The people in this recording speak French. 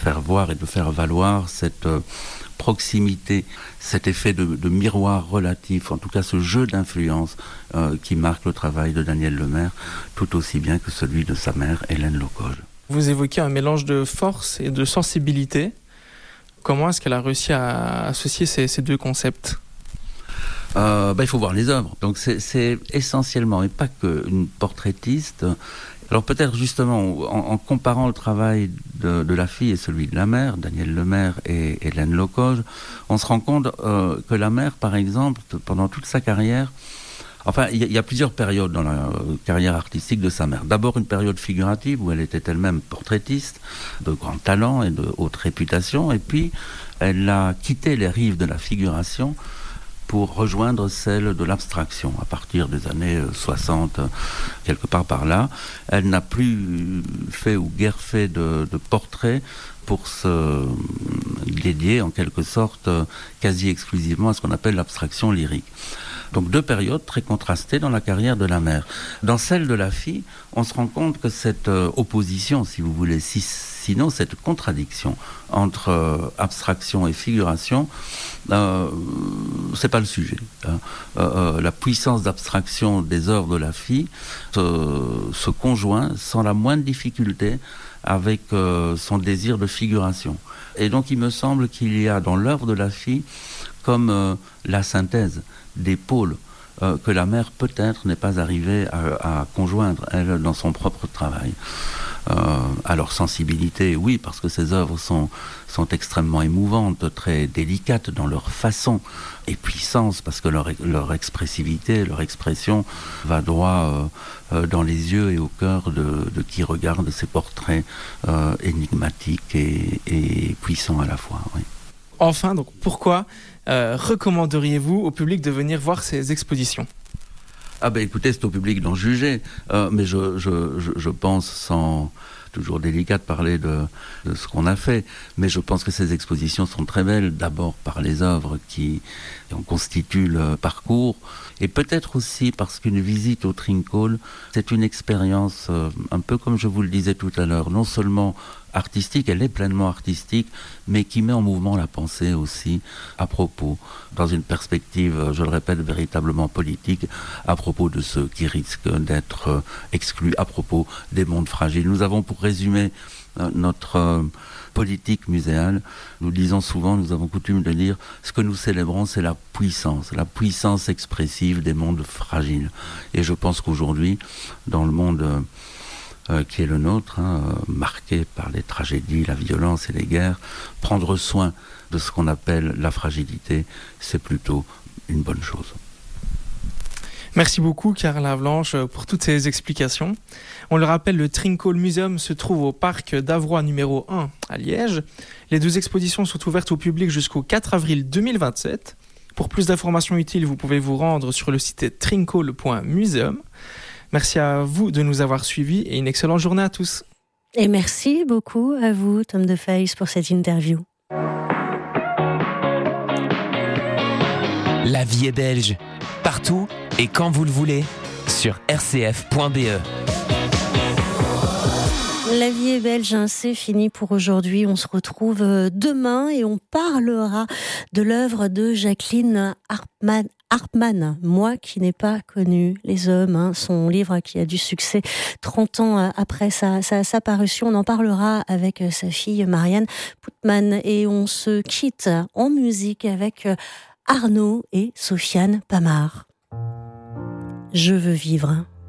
faire voir et de faire valoir cette proximité, cet effet de miroir relatif, en tout cas ce jeu d'influence qui marque le travail de Daniel Lemaire, tout aussi bien que celui de sa mère, Hélène Locoge. Vous évoquez un mélange de force et de sensibilité. Comment est-ce qu'elle a réussi à associer ces deux concepts ? Il faut voir les œuvres. Donc c'est essentiellement, et pas qu'une portraitiste. Alors peut-être justement, en comparant le travail de la fille et celui de la mère, Daniel Lemaire et Hélène Locoge, on se rend compte que la mère, par exemple, pendant toute sa carrière, enfin, il y a plusieurs périodes dans la carrière artistique de sa mère. D'abord une période figurative où elle était elle-même portraitiste, de grand talent et de haute réputation, et puis elle a quitté les rives de la figuration pour rejoindre celle de l'abstraction. À partir des années 60, quelque part par là, elle n'a plus fait ou guère fait de portraits pour se dédier en quelque sorte quasi exclusivement à ce qu'on appelle l'abstraction lyrique. Donc deux périodes très contrastées dans la carrière de la mère. Dans celle de la fille, on se rend compte que cette opposition, si vous voulez, sinon cette contradiction entre abstraction et figuration, c'est pas le sujet. La puissance d'abstraction des œuvres de la fille se conjoint sans la moindre difficulté avec son désir de figuration. Et donc il me semble qu'il y a dans l'œuvre de la fille comme la synthèse des pôles que la mère peut-être n'est pas arrivée à conjoindre, elle, dans son propre travail. À leur sensibilité, oui, parce que ces œuvres sont extrêmement émouvantes, très délicates dans leur façon, et puissance, parce que leur expressivité, leur expression va droit dans les yeux et au cœur de qui regarde ces portraits énigmatiques et puissants à la fois. Oui. Enfin, donc pourquoi recommanderiez-vous au public de venir voir ces expositions ? Écoutez, c'est au public d'en juger, mais je pense, sans toujours délicat de parler de ce qu'on a fait, mais je pense que ces expositions sont très belles, d'abord par les œuvres qui en constituent le parcours, et peut-être aussi parce qu'une visite au Trinquol, c'est une expérience, un peu comme je vous le disais tout à l'heure, non seulement artistique, elle est pleinement artistique, mais qui met en mouvement la pensée aussi, à propos, dans une perspective, je le répète, véritablement politique, à propos de ceux qui risquent d'être exclus, à propos des mondes fragiles. Nous avons, pour résumer notre politique muséale, nous disons souvent, nous avons coutume de dire, ce que nous célébrons, c'est la puissance expressive des mondes fragiles. Et je pense qu'aujourd'hui, dans le monde qui est le nôtre, marqué par les tragédies, la violence et les guerres, prendre soin de ce qu'on appelle la fragilité, c'est plutôt une bonne chose. Merci beaucoup Karl Havelange pour toutes ces explications. On le rappelle, le Trinquol Museum se trouve au parc d'Avroy numéro 1 à Liège. Les deux expositions sont ouvertes au public jusqu'au 4 avril 2027. Pour plus d'informations utiles, vous pouvez vous rendre sur le site trinquol.museum. Merci à vous de nous avoir suivis et une excellente journée à tous. Et merci beaucoup à vous, Tom DeFace, pour cette interview. La vie est belge, partout et quand vous le voulez, sur rcf.be. La vie est belge, c'est fini pour aujourd'hui. On se retrouve demain et on parlera de l'œuvre de Jacqueline Harpman, Moi qui n'ai pas connu les hommes, son livre qui a du succès 30 ans après sa parution. On en parlera avec sa fille Marianne Poutman et on se quitte en musique avec Arnaud et Sofiane Pamar. Je veux vivre.